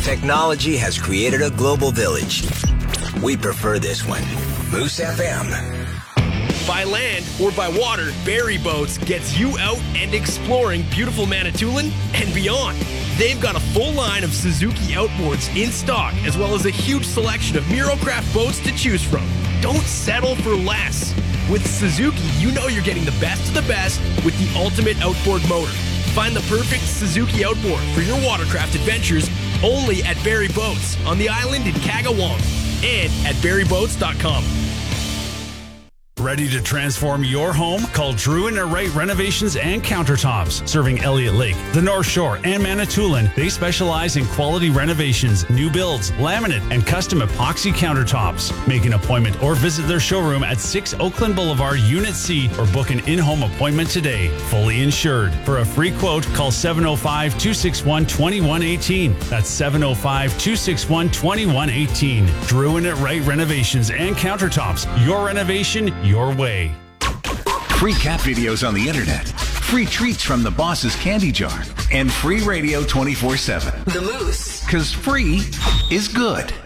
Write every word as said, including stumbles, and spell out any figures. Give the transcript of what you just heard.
Technology has created a global village. We prefer this one. Moose F M. By land or by water, Barry Boats gets you out and exploring beautiful Manitoulin and beyond. They've got a full line of Suzuki outboards in stock, as well as a huge selection of Mirocraft boats to choose from. Don't settle for less. With Suzuki, you know you're getting the best of the best with the ultimate outboard motor. Find the perfect Suzuki outboard for your watercraft adventures only at Barry Boats on the island in Kagawam and at barry boats dot com. Ready to transform your home? Call Drew and Wright Renovations and Countertops. Serving Elliott Lake, the North Shore, and Manitoulin, they specialize in quality renovations, new builds, laminate, and custom epoxy countertops. Make an appointment or visit their showroom at six Oakland Boulevard, Unit C, or book an in-home appointment today. Fully insured. For a free quote, call seven oh five, two six one, two one one eight. That's seven oh five, two six one, two one one eight. Drew and Wright Renovations and Countertops. Your renovation, your way. Free cat videos on the internet, free treats from the boss's candy jar, and free radio twenty-four seven. The Moose. Because free is good.